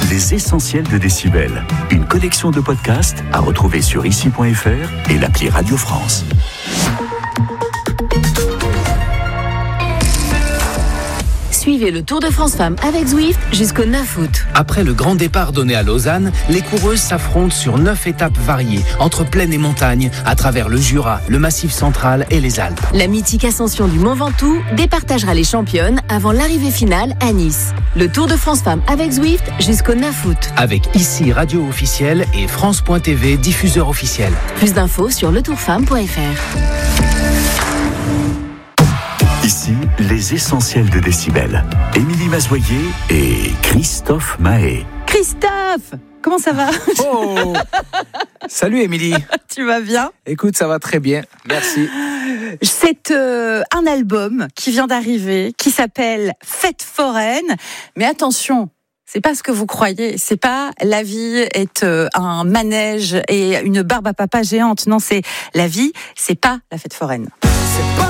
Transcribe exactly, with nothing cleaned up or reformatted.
Les essentiels de Décibel. Une collection de podcasts à retrouver sur ici point f r et l'appli Radio France. Suivez le Tour de France Femmes avec Zwift jusqu'au neuf août. Après le grand départ donné à Lausanne, les coureuses s'affrontent sur neuf étapes variées, entre plaine et montagne, à travers le Jura, le Massif central et les Alpes. La mythique ascension du Mont Ventoux départagera les championnes avant l'arrivée finale à Nice. Le Tour de France Femmes avec Zwift jusqu'au neuf août. Avec ici Radio officielle et France point t v diffuseur officiel. Plus d'infos sur le tour femme point f r. Ici, les essentiels de Décibel. Émilie Mazoyer et Christophe Mahé. Christophe, comment ça va ? Oh, salut Émilie. Tu vas bien ? Écoute, ça va très bien, merci. C'est euh, un album qui vient d'arriver, qui s'appelle Fête foraine. Mais attention, c'est pas ce que vous croyez. C'est pas la vie est euh, un manège et une barbe à papa géante. Non, c'est la vie, c'est pas la fête foraine.